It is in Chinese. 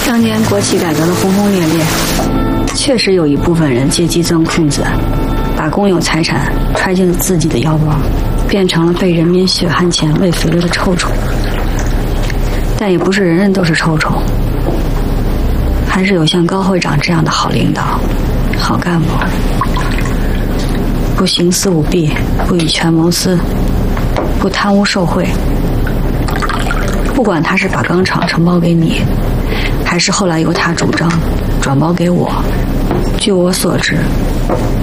当年国企改革的轰轰烈烈，确实有一部分人借机钻空子，把公有财产揣进了自己的腰包，变成了被人民血汗钱喂肥了的臭虫。但也不是人人都是臭虫，还是有像高会长这样的好领导、好干部，不行私舞弊，不以权谋私，不贪污受贿。不管他是把钢厂承包给你，还是后来由他主张转包给我，据我所知，